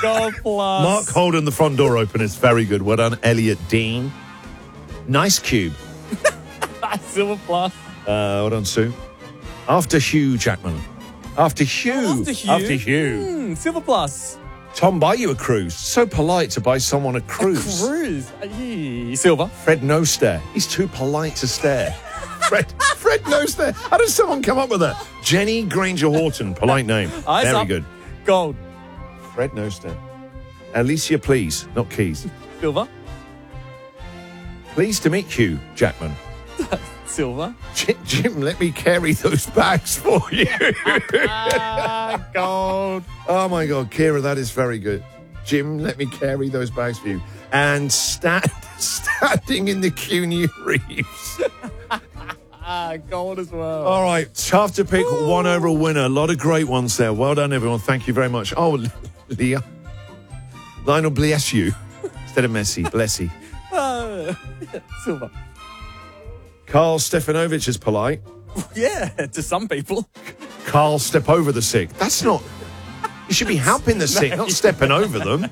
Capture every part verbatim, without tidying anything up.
Gold plus. Mark Holden, the front door opener, is very good. Well done, Elliot Dean. Nice cube. Silver plus. Uh, well done, Sue. After Hugh Jackman. After Hugh. Oh, after Hugh. After Hugh. Mm, silver plus. Tom, buy you a cruise. So polite to buy someone a cruise. A cruise. Aye. Silver. Fred No Stare. He's too polite to stare. Fred Fred No Stare. How does someone come up with that? Jenny Granger Horton. Polite name. Eyes Very up. good. Gold. Fred No Stare. Alicia, please. Not Keys. Silver. Pleased to meet Hugh Jackman. Silver. Jim, Jim, let me carry those bags for you. Ah, gold. Oh, my God. Kira, that is very good. Jim, let me carry those bags for you. And stand, standing in the Keanu Reeves. Ah, gold as well. All right. Tough to pick Ooh. one overall winner. A lot of great ones there. Well done, everyone. Thank you very much. Oh, Leah. Lionel, bless you. Instead of Messi. Bless you. Uh, silver. Carl Stefanovic is polite. Yeah, to some people. Carl, step over the sick. That's not... You should be helping the sick, not stepping over them.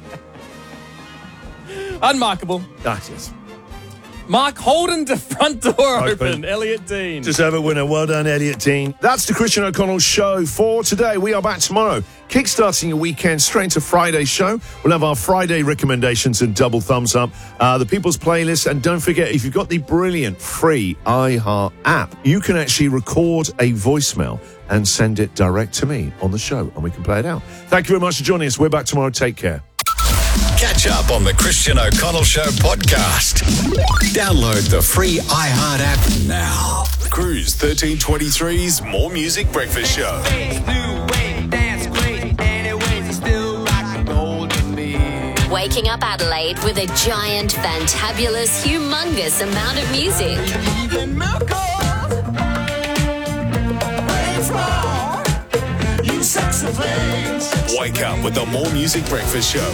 Unmarkable. Ah, yes. Mark Holden to front door open. Open. Elliot Dean. Deserve a winner. Well done, Elliot Dean. That's the Christian O'Connell show for today. We are back tomorrow, kickstarting your weekend straight into Friday's show. We'll have our Friday recommendations and double thumbs up, uh, the People's Playlist. And don't forget, if you've got the brilliant free iHeart app, you can actually record a voicemail and send it direct to me on the show, and we can play it out. Thank you very much for joining us. We're back tomorrow. Take care. Catch up on the Christian O'Connell Show podcast. Download the free iHeart app now. Cruise thirteen twenty-three's More Music Breakfast Show. Waking up Adelaide with a giant, fantabulous, humongous amount of music. Wake up with the More Music Breakfast Show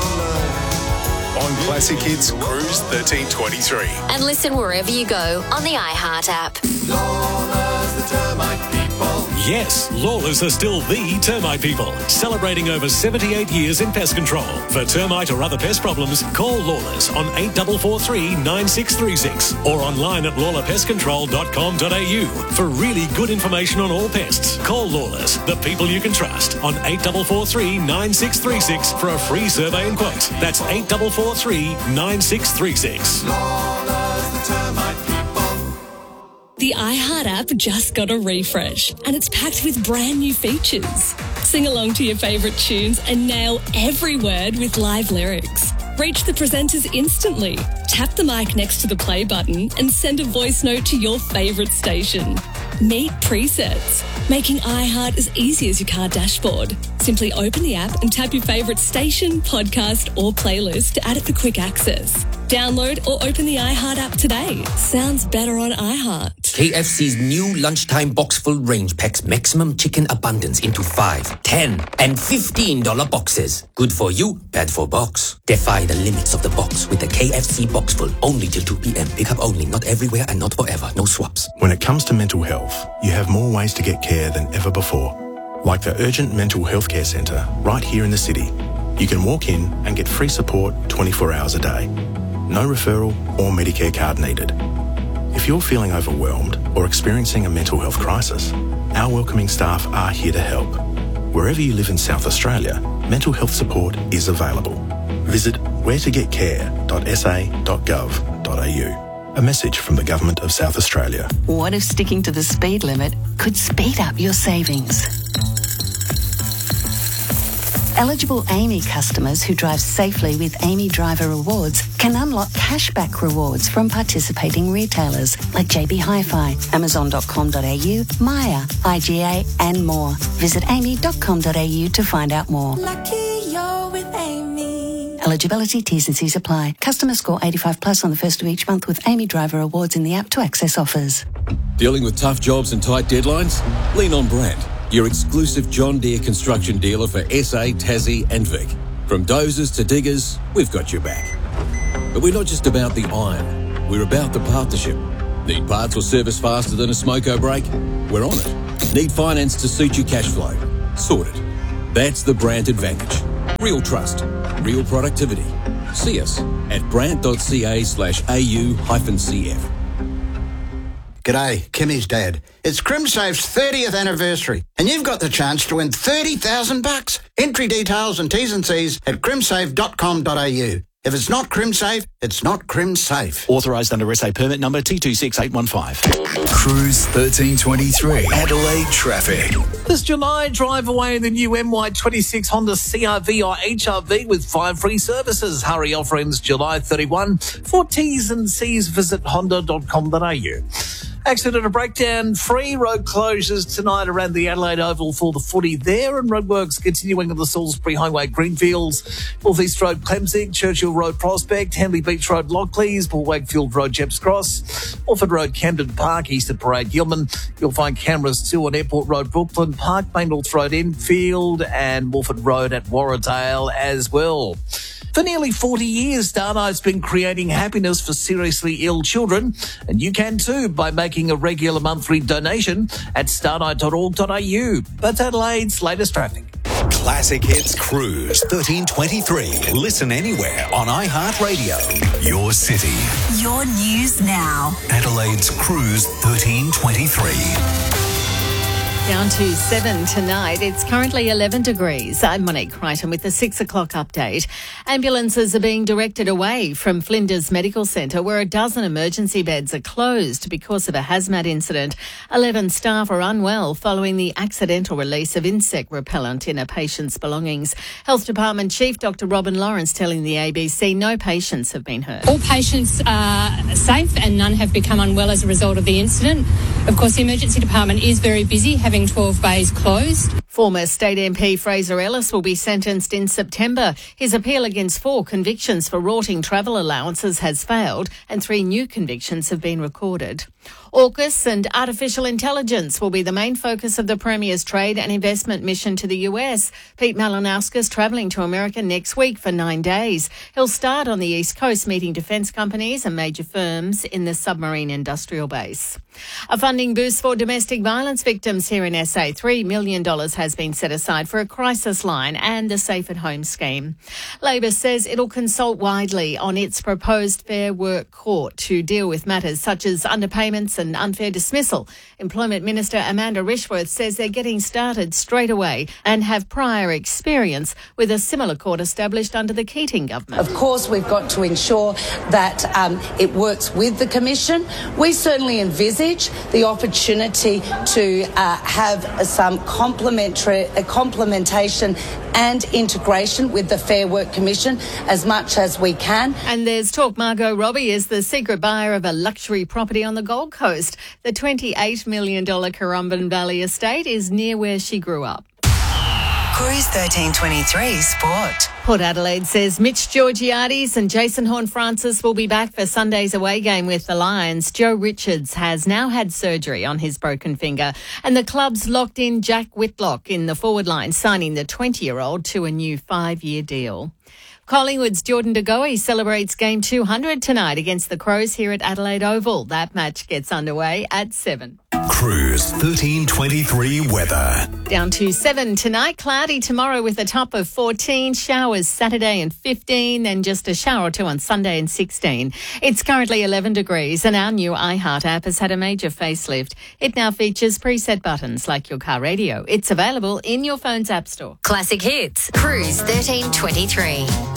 on Classic Hits Cruise thirteen twenty-three. And listen wherever you go on the iHeart app. Lawless, the termite people. Yes, Lawless are still the termite people, celebrating over seventy-eight years in pest control. For termite or other pest problems, call Lawless on eight four four three, nine six three six or online at lawler pest control dot com dot a u. For really good information on all pests, call Lawless, the people you can trust, on eight four four three, nine six three six for a free survey and quote. That's eight four four three, nine six three six. Lawless, the termite people. The iHeart app just got a refresh, and it's packed with brand new features. Sing along to your favourite tunes and nail every word with live lyrics. Reach the presenters instantly. Tap the mic next to the play button and send a voice note to your favourite station. Meet presets, making iHeart as easy as your car dashboard. Simply open the app and tap your favourite station, podcast or playlist to add it for quick access. Download or open the iHeart app today. Sounds better on iHeart. K F C's new lunchtime box full range packs maximum chicken abundance into five, ten, and fifteen dollar boxes. Good for you, bad for box. Defy the limits of the box with the K F C box full only till two p.m. Pick up only, not everywhere and not forever. No swaps. When it comes to mental health, you have more ways to get care than ever before. Like the Urgent Mental Health Care Centre right here in the city. You can walk in and get free support twenty-four hours a day. No referral or Medicare card needed. If you're feeling overwhelmed or experiencing a mental health crisis, our welcoming staff are here to help. Wherever you live in South Australia, mental health support is available. Visit where to get care dot s a dot gov dot a u. A message from the Government of South Australia. What if sticking to the speed limit could speed up your savings? Eligible Amy customers who drive safely with Amy Driver Rewards can unlock cashback rewards from participating retailers like J B Hi-Fi, amazon dot com dot a u, Maya, I G A and more. Visit amy dot com dot a u to find out more. Lucky you're with Amy. Eligibility, T's and C's apply. Customer score eighty-five plus on the first of each month with Amy Driver Rewards in the app to access offers. Dealing with tough jobs and tight deadlines? Lean on Brand, your exclusive John Deere construction dealer for S A, Tassie and Vic. From dozers to diggers, we've got your back. But we're not just about the iron, we're about the partnership. Need parts or service faster than a smoko break? We're on it. Need finance to suit your cash flow? Sorted. That's the Brand advantage. Real trust, real productivity. See us at brand.ca slash au hyphen cf. G'day, Kimmy's dad. It's CrimSafe's thirtieth anniversary, and you've got the chance to win thirty thousand bucks. Entry details and T's and C's at crimsafe dot com dot a u. If it's not CrimSafe, it's not CrimSafe. Authorised under S A permit number T two six eight one five. Cruise thirteen twenty-three. Adelaide traffic. This July, drive away in the new M Y twenty-six Honda C R V or H R V with five free services. Hurry offer ends July thirty-first. For T's and C's, visit honda dot com dot a u. Accident or breakdown free. Road closures tonight around the Adelaide Oval for the footy there, and roadworks continuing on the Salisbury Highway Greenfields, North East Road Clemsig, Churchill Road Prospect, Henley Beach Road Lockleys, Paul Wakefield Road Jeps Cross, Orford Road Camden Park, East of Parade Gilman. You'll find cameras too on Airport Road Brooklyn Park, Main North Road Enfield, and Wolford Road at Warradale as well. For nearly forty years, Starnight's been creating happiness for seriously ill children, and you can too by making a regular monthly donation at starnight dot org dot a u. That's Adelaide's latest traffic. Classic Hits Cruise thirteen twenty-three. Listen anywhere on iHeartRadio. Your city. Your news now. Adelaide's Cruise thirteen twenty-three. Down to seven tonight. It's currently eleven degrees. I'm Monique Crichton with the six o'clock update. Ambulances are being directed away from Flinders Medical Centre, where a dozen emergency beds are closed because of a hazmat incident. Eleven staff are unwell following the accidental release of insect repellent in a patient's belongings. Health Department Chief Doctor Robin Lawrence telling the A B C no patients have been hurt. All patients are safe and none have become unwell as a result of the incident. Of course, the emergency department is very busy, having twelve bays closed. Former State M P Fraser Ellis will be sentenced in September. His appeal against four convictions for rorting travel allowances has failed, and three new convictions have been recorded. AUKUS and artificial intelligence will be the main focus of the Premier's trade and investment mission to the U S. Pete Malinauskas travelling to America next week for nine days. He'll start on the East Coast meeting defence companies and major firms in the submarine industrial base. A funding boost for domestic violence victims here in S A. three million dollars has been set aside for a crisis line and the Safe at Home scheme. Labor says it'll consult widely on its proposed Fair Work Court to deal with matters such as underpayments and unfair dismissal. Employment Minister Amanda Rishworth says they're getting started straight away and have prior experience with a similar court established under the Keating government. Of course, we've got to ensure that um, it works with the Commission. We certainly envisage the opportunity to uh, have some complementary uh, complementation and integration with the Fair Work Commission as much as we can. And there's talk Margot Robbie is the secret buyer of a luxury property on the Gold Coast. The twenty-eight million dollars Currumbin Valley estate is near where she grew up. Cruise thirteen twenty-three Sport. Port Adelaide says Mitch Georgiades and Jason Horne-Francis will be back for Sunday's away game with the Lions. Joe Richards has now had surgery on his broken finger, and the club's locked in Jack Whitlock in the forward line, signing the twenty-year-old to a new five-year deal. Collingwood's Jordan De Goey celebrates game two hundred tonight against the Crows here at Adelaide Oval. That match gets underway at seven. Cruise thirteen twenty-three weather. Down to seven tonight, cloudy tomorrow with a top of fourteen, showers Saturday and fifteen, then just a shower or two on Sunday and sixteen. It's currently eleven degrees, and our new iHeart app has had a major facelift. It now features preset buttons like your car radio. It's available in your phone's app store. Classic Hits, Cruise thirteen twenty-three.